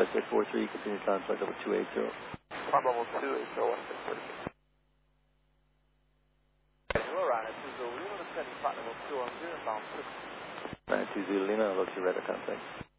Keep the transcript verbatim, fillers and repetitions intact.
five six four three, continue climb flight level two eight zero. Climb level two eight zero, one six forty. Hello, Ryan, two zero Lima, descending flight level two one zero, bound six. nine two zero Lima, I'll look to radar contact.